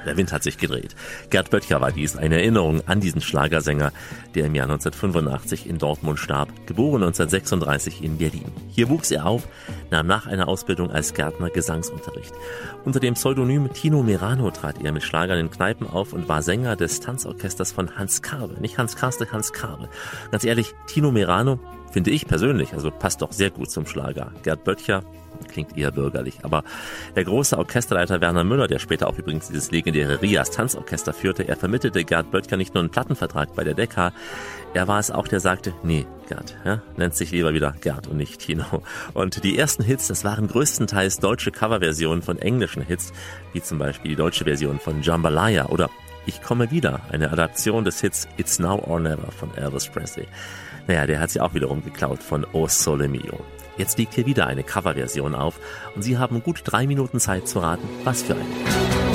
der Wind hat sich gedreht. Gerd Böttcher war dies, eine Erinnerung an diesen Schlagersänger, der im Jahr 1985 in Dortmund starb, geboren 1936 in Berlin. Hier wuchs er auf, nahm nach einer Ausbildung als Gärtner Gesangsunterricht. Unter dem Pseudonym Tino Merano trat er mit Schlagern in Kneipen auf und war Sänger des Tanzorchesters von Hans Karbe. Nicht Hans Karste, Hans Karbe. Ganz ehrlich, Tino Merano finde ich persönlich, also passt doch sehr gut zum Schlager. Gerd Böttcher klingt eher bürgerlich, aber der große Orchesterleiter Werner Müller, der später auch übrigens dieses legendäre Rias Tanzorchester führte, er vermittelte Gerd Böttcher nicht nur einen Plattenvertrag bei der Decca, er war es auch, der sagte, nee, Gerd, ja, nennt sich lieber wieder Gerd und nicht Tino. Und die ersten Hits, das waren größtenteils deutsche Coverversionen von englischen Hits, wie zum Beispiel die deutsche Version von Jambalaya oder Ich komme wieder, eine Adaption des Hits It's Now or Never von Elvis Presley. Naja, der hat sie auch wiederum geklaut von O Sole Mio. Jetzt liegt hier wieder eine Coverversion auf und Sie haben gut 3 Minuten Zeit zu raten, was für eine.